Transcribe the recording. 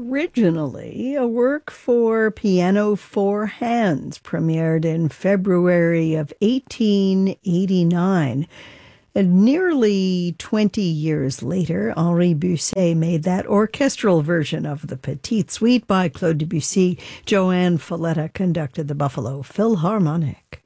originally a work for piano four hands, premiered in February of 1889. And nearly 20 years later, Henri Busset made that orchestral version of the Petite Suite by Claude Debussy. Joanne Folletta conducted the Buffalo Philharmonic.